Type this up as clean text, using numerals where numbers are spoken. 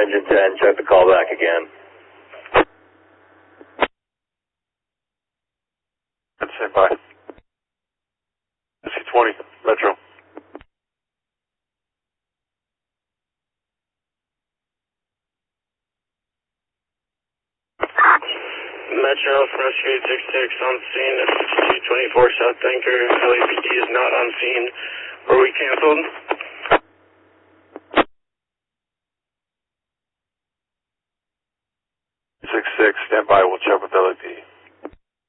engine 10, check the call back again. Stand by. C-20, Metro. Metro, Rescue 86 on scene at 224 South Anchor. LAPD is not on scene. Were we canceled? 66, stand by, we'll check with LAPD.